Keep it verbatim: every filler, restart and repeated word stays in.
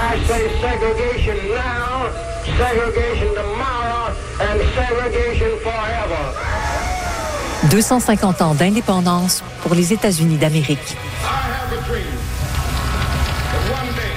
I say segregation now, segregation tomorrow, and segregation forever. deux cent cinquante ans d'indépendance pour les États-Unis d'Amérique. I have a dream that one day